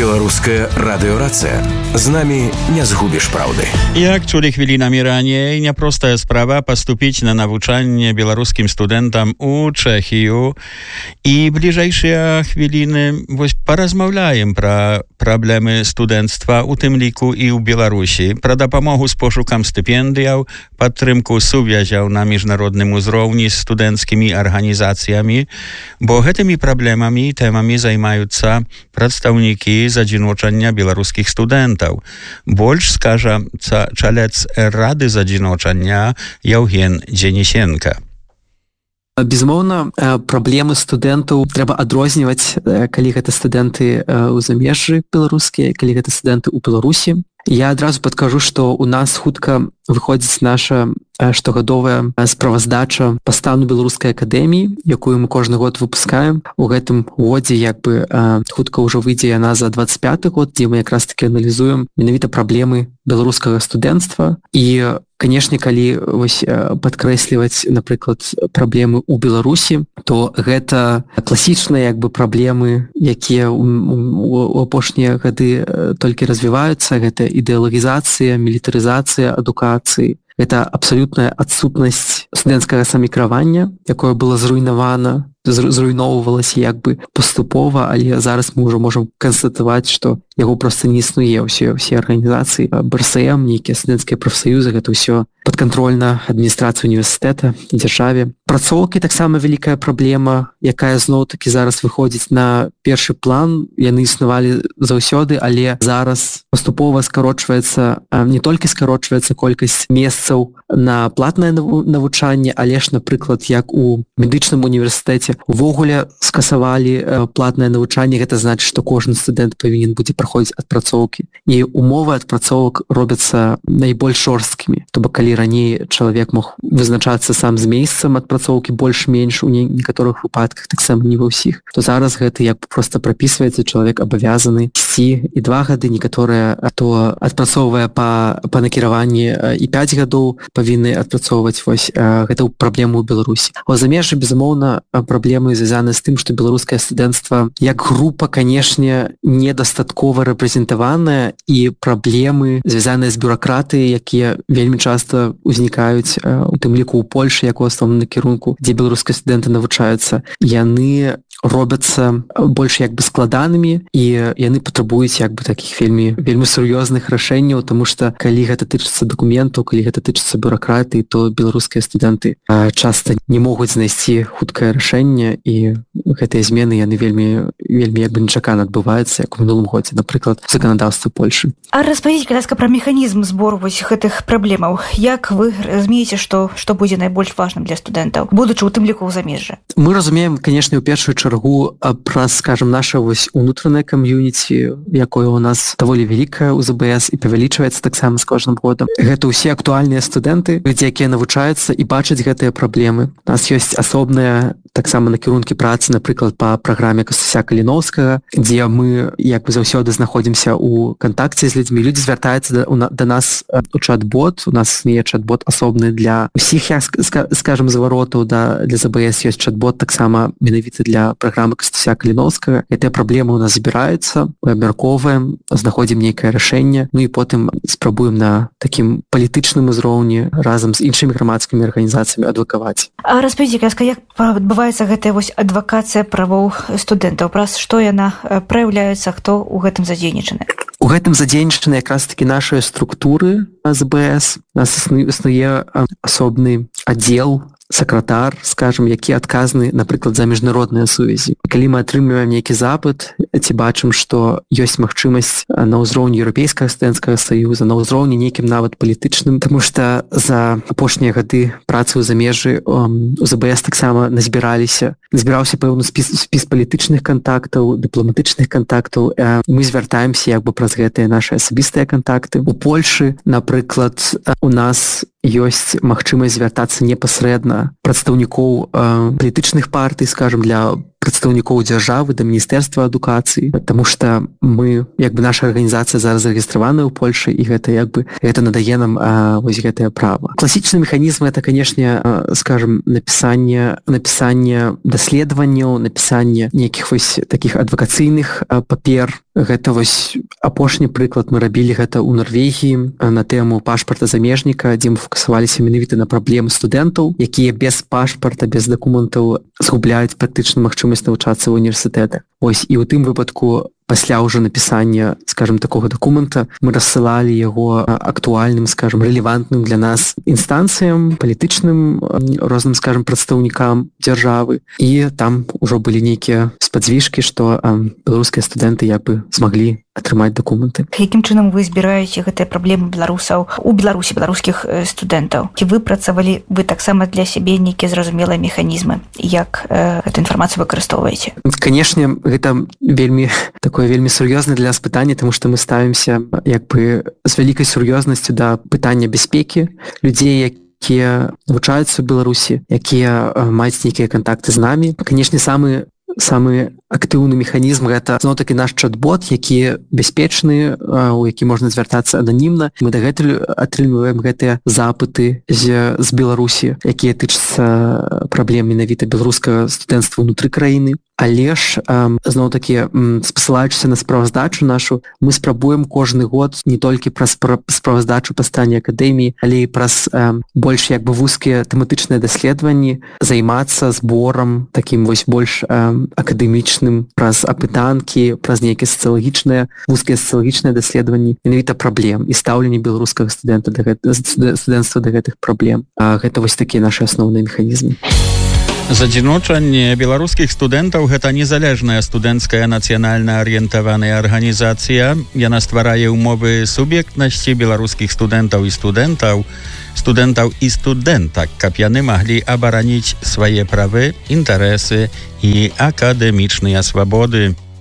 Беларуская радыёрацыя. З намі не згубіш праўды. Як чулі хвілінамі раней, няпростая справа паступіць на навучанне беларускім студэнтам у Чэхію. І бліжэйшыя хвіліны паразмаўляем пра праблемы студэнцтва, у тым ліку і ў Беларусі, пра дапамогу з пошукам стыпендыяў, падтрымку сувязяў на міжнародным узроўні з студэнцкімі арганізацыямі, бо гэтымі праблемамі і тэмамі займаюцца прадстаўнікі з адзіночання беларускіх студэнтаў. Больш скажа чалец Рады з адзіночання Яўген Дзенісенка. Безумоўна, праблемы студэнтаў трэба адрозніваць, калі гэта студэнты ў замежжы беларускія, калі гэта студэнты ў Беларусі. Я адразу падкажу, што ў нас хутка выходзіць наша штогадовая справаздача па стану беларускай акадэміі, якую мы кожны год выпускаем. У гэтым годзе хутка ўжо выйдзе яна за 25 год, дзе мы якраз таки аналізуем менавіта праблемы беларускага студэнцтва. І, канешне, калі падкрэсліваць, напрыклад, праблемы ў Беларусі, то гэта класічныя праблемы, якія у апошнія гады толькі развіваюцца. Гэта ідэалагізацыя, мілітарызацыя адукацыі. Гэта абсалютная адсутнасць студэнцкага самакіравання, якое было зруйноўвалася паступова, але зараз мы ўжо можам канстатаваць, што яго проста не існуе. Усе арганізацыі, БРСМ, нейкія студэнцкія прафсаюзы, гэта ўсё падкантрольна адміністрацыі універсітэта і дзяржаве. Працоўкі таксама вялікая праблема, якая зноў-такі зараз выходзіць на першы план. Яны існавалі заўсёды, але зараз паступова не толькі скарочваецца колькасць месцаў на платнае навучанне, але ж, напрыклад, як у медычным універсітэце увогуле скасавалі платнае навучанне. Гэта значыць, што кожны студэнт павінен будзе праходзіць адпрацоўкі. І умовы адпрацовак робяцца найбольш жорсткімі. То бок, калі раней чалавек мог вызначацца сам з месцам адпрацоўкі больш-менш у некаторых выпадках, таксама не ва ўсіх, то зараз гэта проста прапісваецца, чалавек абавязаны ісці і 2 гады, некаторыя то адпрацоўвае па накіраванні і 5 гадоў павінны адпрацоўваць. Гэта праблема ў Беларусі. У замежжы, безумоўна, праблемы звязаны з тым, што беларускае студэнцтва як група, канешне, недастаткова рэпрэзентаваная, і праблемы звязаныя з бюракратыяй, якія вельмі часта узнікаюць, у тым ліку ў Польшы, як у асноўным накірунку, дзе беларускія студэнты навучаюцца, яны робяцца больш складанымі, і яны патрабуюць такіх вельмі сур'ёзных рашэнняў, тому што калі гэта тычыцца дакументаў, калі гэта тычыцца бюракратыі, то беларускія студэнты часта не могуць знайсці хуткае рашэнне, і гэтыя змены яны вельмі нечакана адбываюцца, як у мінулым годзе, напрыклад, заканадаўства Польшы. А распавядзіце, калі ласка, пра механізм збору гэтых праблемаў. Як вы разумееце, што будзе найбольш важным для студэнтаў, будучы ў тым ліку ў замежжы? Мы разумеем, канешне, у першую чаргу праз, скажем, наша унутранае кам'юніці, якое у нас даволі вялікае ў ЗБС і павялічваецца таксама з кожным годам. Гэта ўсе актуальныя студэнты, якія навучаюцца і бачаць гэтыя праблемы. У нас ёсць асобныя таксама накірункі працы, напрыклад, па праграме Костуся Каліноўскага, дзе мы, як бы заўсёды, знаходзімся ў кантакце з людзьмі. Людзі звяртаюцца да нас у чат-бот. У нас існуе чат-бот асобны для ўсіх, скажем, зваротаў. Для ЗБС ёсць чат-бот таксама менавіта для праграмы Костуся Каліноўскага. Гэтыя праблемы ў нас збіраюцца, мы абмяркоўваем, знаходзім нейкае рашэнне, і потым спрабуем на такім палітычным узроўні разам з іншымі грамадскімі арганізацыямі адвакаваць. А распавядзіце, як адбываецца гэтая адвакацыя правоў студэнтаў? Праз што яна праяўляецца, хто ў гэтым задзейнічаны? У гэтым задзейнічаны якраз такі нашыя структуры ЗБС. У нас існуе асобны аддзел, сакратар, скажем, які адказны, напрыклад, за міжнародныя сувязі. Калі мы атрымліваем нейкі запыт, ці бачым, што ёсць магчымасць на ўзроўні Еўрапейскага студэнцкага саюза, на ўзроўні нейкім нават палітычным, таму што за апошнія гады працы ў замежжы у ЗБС таксама назбіраўся пэўны спіс палітычных кантактаў, дыпламатычных кантактаў. Мы звяртаемся праз гэтыя нашы асабістыя кантакты. У Польшы, напрыклад, у нас ёсць магчымасць звяртацца непасрэдна прадстаўнікоў палітычных партый, скажем, для прадстаўнікоў дзяржавы да міністэрства адукацыі, потому что мы наша арганізацыя зараз зарэгістраваная ў Польшы, і гэта надае нам вось гэтае права. Класічны механізм это, канешне, скажем, напісанне даследаванняў, напісанне нейкіх вось такіх адвакацыйных папер. Гэта вось апошні прыклад, мы рабілі гэта ў Норвегіі на тэму пашпарта замежніка, дзе мы фокусаваліся менавіта на праблемы студэнтаў, якія без пашпарта, без дакументаў згубляюць практычна магчымасць навучацца ў універсітэтах. Ось, і ў тым выпадку пасля ўжо напісання, скажем, такога дакумента мы рассылалі яго актуальным, скажем, рэлевантным для нас інстанцыям, палітычным розным, скажем, прадстаўнікам дзяржавы. І там ужо былі нейкія спадзвіжкі, што беларускія студэнты змаглі атрымаць дакументы. Якім чынам вы збіраеце гэтыя праблемы беларусаў у Беларусі, беларускіх студэнтаў? Ці выпрацавалі вы таксама для сябе нейкія зразумелыя механізмы, як гэту інфармацыю выкарыстоўваеце? Канешне, гэта такое вельмі сур'ёзнае для нас пытанне, таму што мы ставімся з вялікай сур'ёзнасцю да пытання бяспекі людзей, якія навучаюцца ў Беларусі, якія маюць нейкія кантакты з намі. Канешне, самы актыўны механізм гэта зноў-такі наш чат-бот, які бяспечны, у які можна звяртацца ананімна. Мы дагэтуль атрымліваем гэтыя запыты з Беларусі, якія тычацца праблем менавіта беларускага студэнцтва ўнутры краіны. Але ж, зноў-такі, спасылаючыся на справаздачу нашу, мы спрабуем кожны год не толькі праз справаздачу па стане акадэміі, але і праз больш вузкія тэматычныя даследаванні займацца зборам такім вось больш акадэмічным, праз апытанкі, праз нейкія вузкія сацыялагічныя даследаванні менавіта праблем і стаўленне беларускага студэнцтва да гэтых праблем. Гэта вось такія нашы асноўныя механізмы. Задзіночанне беларускіх студэнтаў гэта незалежная студэнцкая нацыянальна арыентаваная арганізацыя. Яна стварае ўмовы суб'ектнасці беларускіх студэнтаў і студэнтак, каб яны маглі абараніць свае правы, інтарэсы і акадэмічныя свабоды.